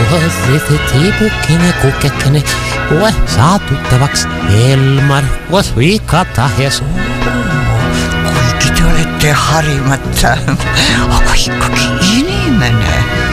Tiipukkinen, Kukkekinen, koe saa tuttavaks Elmar, koos Viikata ja suu. Kuinka te olette harimatta, vaikkakin inimene.